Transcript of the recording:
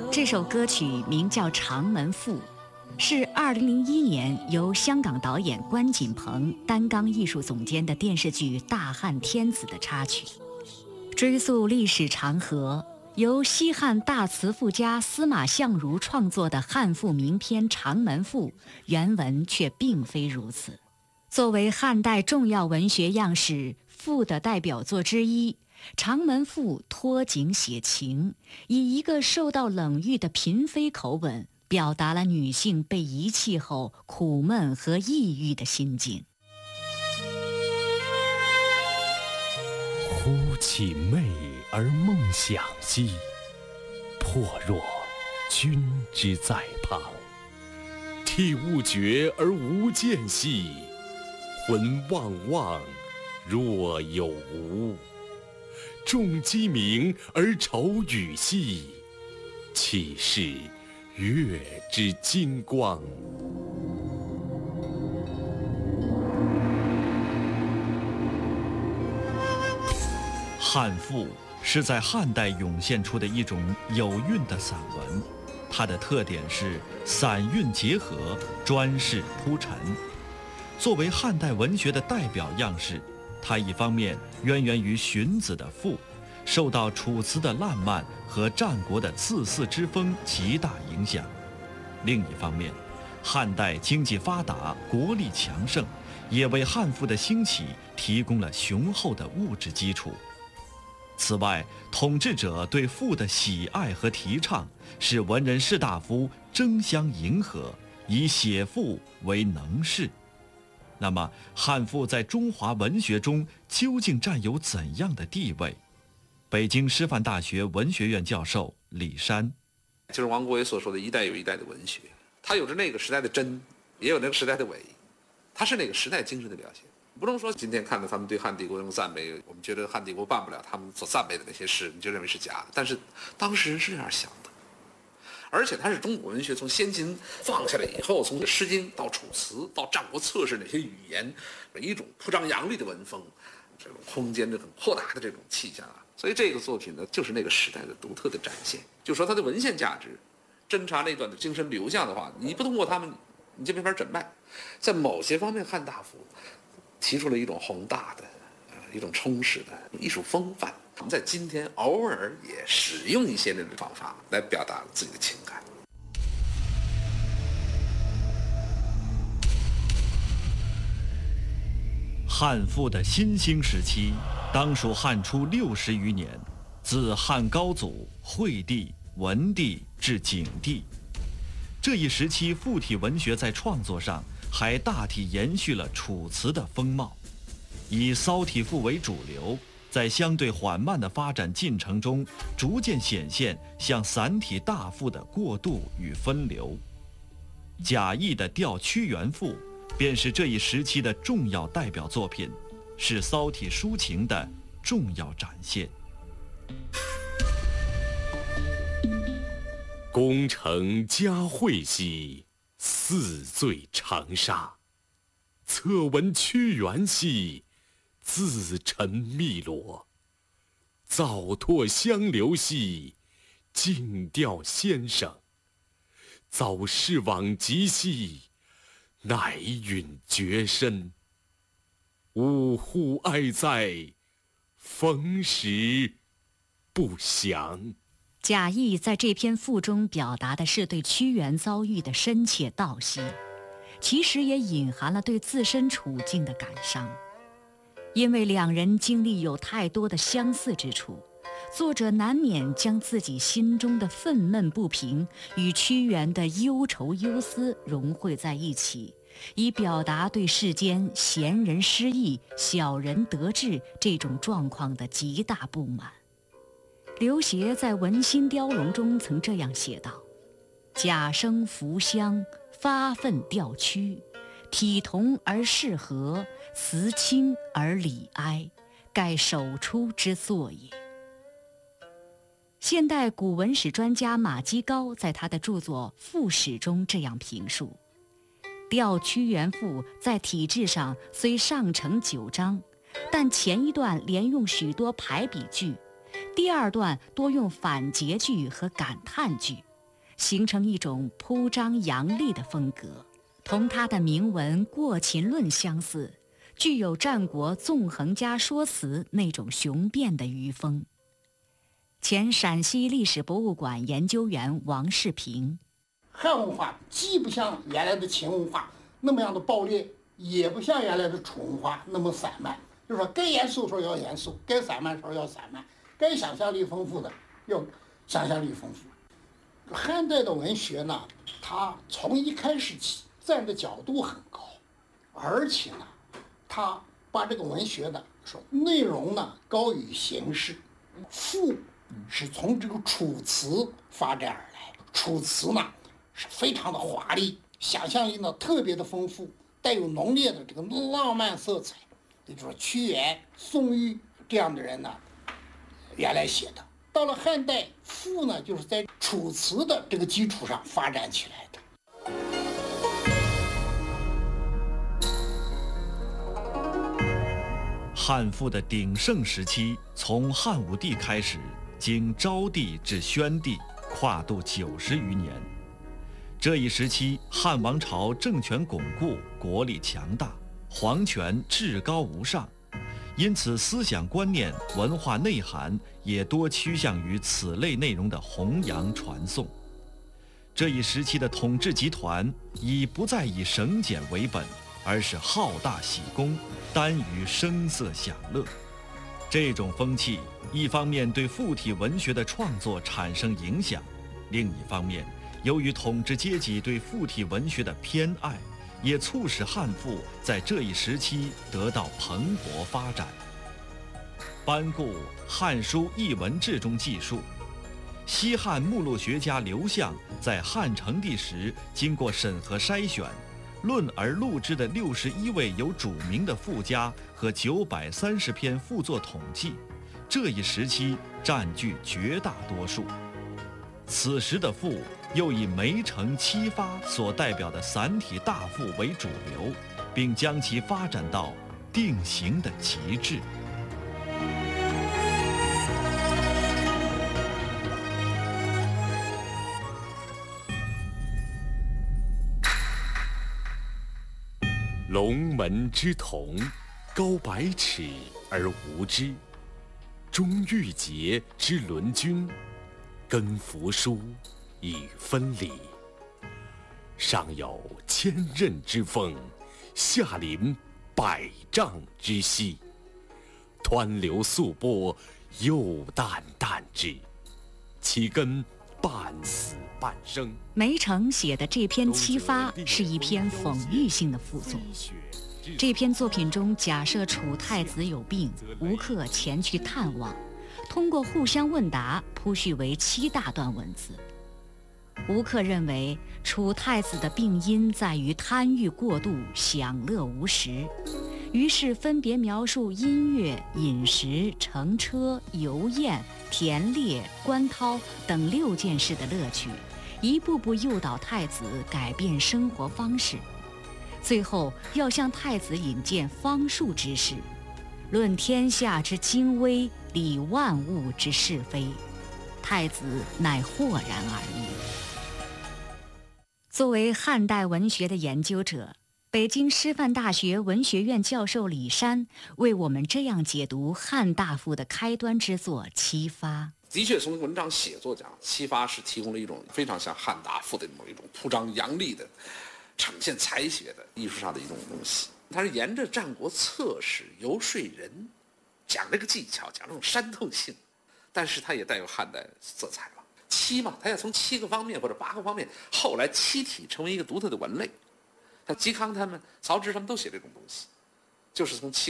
这首歌曲名叫《长门赋》，是2001年由香港导演关锦鹏担纲艺术总监的电视剧《大汉天子》的插曲。追溯历史长河，由西汉大词赋家司马相如创作的汉赋名篇《长门赋》，原文却并非如此。作为汉代重要文学样式赋的代表作之一，《长门赋》托景写情，以一个受到冷遇的嫔妃口吻，表达了女性被遗弃后苦闷和抑郁的心境。 忽起媚而梦想兮，魄若君之在旁。涕勿绝而无间兮，魂望望若有无。众鸡鸣而愁羽兮，岂是月之金光。 汉赋是在汉代涌现出的一种有韵的散文，它的特点是散韵结合，专事铺陈。作为汉代文学的代表样式，它一方面渊源于荀子的赋，受到楚辞的烂漫和战国的刺肆之风极大影响；另一方面，汉代经济发达，国力强盛，也为汉赋的兴起提供了雄厚的物质基础。此外，统治者对赋的喜爱和提倡，使文人士大夫争相迎合，以写赋为能事。那么，汉赋在中华文学中究竟占有怎样的地位？北京师范大学文学院教授李山， 就是王国维所说的一代有一代的文学，它有着那个时代的真，也有那个时代的伪，它是那个时代精神的表现。不能说今天看到他们对汉帝国那种赞美，我们觉得汉帝国办不了他们所赞美的那些事，你就认为是假的。但是当时人是这样想的，而且它是中国文学从先秦放下来以后，从《诗经》到《楚辞》到《战国策式》那些语言，一种铺张扬丽的文风，这种空间的很豁达的这种气象啊。所以这个作品呢，就是那个时代的独特的展现。就说它的文献价值，侦查那段的精神流向的话，你不通过他们，你就没法诊脉。在某些方面，汉大夫提出了一种宏大的、一种充实的艺术风范。我们在今天偶尔也使用一些那种方法来表达自己的情感。 汉赋的新兴时期，当属汉初60余年，自汉高祖、惠帝、文帝至景帝。这一时期，赋体文学在创作上还大体延续了楚辞的风貌，以骚体赋为主流，在相对缓慢的发展进程中，逐渐显现向散体大赋的过渡与分流。贾谊的《吊屈原赋》便是这一时期的重要代表作品，是骚体抒情的重要展现。 功成嘉惠兮，四醉长沙。侧闻屈原兮，自沉汨罗。早拓相留兮，静调先生。早逝往极兮，乃允绝身。呜呼哀哉，逢时不详。 贾谊在这篇赋中表达的是对屈原遭遇的深切悼惜，其实也隐含了对自身处境的感伤。因为两人经历有太多的相似之处，作者难免将自己心中的愤懑不平与屈原的忧愁忧思融汇在一起，以表达对世间贤人失意、小人得志这种状况的极大不满。刘勰在《文心雕龙》中曾这样写道：贾生扶香，发愤吊屈，体同而适和，辞清而理哀，盖首出之作也。现代古文史专家马基高在他的著作《赋史》中这样评述：《吊屈原赋》在体制上虽上承9章，但前一段连用许多排比句，第二段多用反诘句和感叹句， 形成一种铺张扬丽的风格，同他的铭文《过秦论》相似，具有战国纵横家说辞那种雄辩的余风。前陕西历史博物馆研究员王世平： 汉文化既不像原来的秦文化那么样的暴烈，也不像原来的楚文化那么散漫，就是说该严肃的时候要严肃，该散漫的时候要散漫，该想象力丰富的要想象力丰富。汉代的文学呢，它从一开始起站的角度很高，而且呢，它把这个文学的说内容呢高于形式。赋是从这个楚辞发展而来，楚辞呢是非常的华丽，想象力呢特别的丰富，带有浓烈的这个浪漫色彩，也就是说屈原、宋玉这样的人呢原来写的。到了汉代，赋呢就是在楚辞的这个基础上发展起来的。 汉赋的鼎盛时期从汉武帝开始，经昭帝至宣帝，跨度90余年。这一时期，汉王朝政权巩固，国力强大，皇权至高无上，因此思想观念、文化内涵也多趋向于此类内容的弘扬传颂。这一时期的统治集团已不再以省俭为本，而是好大喜功，耽于声色享乐。这种风气一方面对附体文学的创作产生影响，另一方面由于统治阶级对附体文学的偏爱，也促使汉赋在这一时期得到蓬勃发展。班固《汉书艺文志》中记述，西汉目录学家刘向在汉成帝时经过审核筛选，论而录之的61位有主名的赋家和930篇赋作统计，这一时期占据绝大多数。此时的赋又以梅城七发所代表的散体大赋为主流，并将其发展到定型的极致。 龙门之瞳，高百尺而无之；中玉洁之轮君，根扶疏以分离。上有千仞之峰，下临百丈之溪。湍流素波，又淡淡之，其根半死半生。 梅城写的这篇《七发》是一篇讽喻性的赋作。这篇作品中假设楚太子有病，吴克前去探望，通过互相问答铺叙为7大段文字。吴克认为楚太子的病因在于贪欲过度，享乐无时，于是分别描述音乐、饮食、乘车、游宴、田猎、观涛等6件事的乐趣，一步步诱导太子改变生活方式。最后要向太子引荐方术之事，论天下之精微，理万物之是非。太子乃豁然而已。作为汉代文学的研究者，北京师范大学文学院教授李山为我们这样解读汉大赋的开端之作《七发》。 的确，从文章写作讲，《七发》是提供了一种非常像汉大赋的某一种铺张扬丽的、呈现才学的艺术上的一种东西。它是沿着战国策史游说人，讲这个技巧，讲这种煽透性，但是它也带有汉代色彩了。七嘛，它要从7个方面或者8个方面，后来七体成为一个独特的文类。像嵇康他们、曹植他们都写这种东西，就是从7